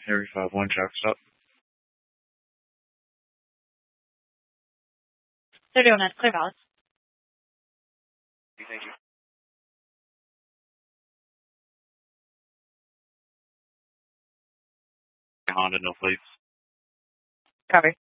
Harry 5-1, jack stop. They're doing it. Clear ballots. Thank you. Honda, no plates. Copy.